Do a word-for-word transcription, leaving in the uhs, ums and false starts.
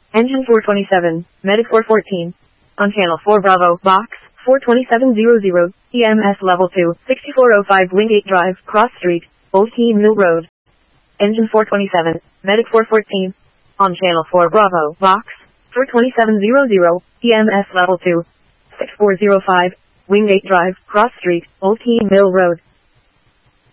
Engine four twenty-seven, Medic four fourteen. On channel four Bravo, box, four twenty-seven hundred, E M S level two, sixty-four oh five Wingate Drive, Cross Street, Old Team Mill Road. Engine four twenty-seven, Medic four fourteen. On channel four Bravo, box, four twenty-seven hundred, E M S level two, sixty-four oh five, Wingate Drive, Cross Street, Old Team Mill Road.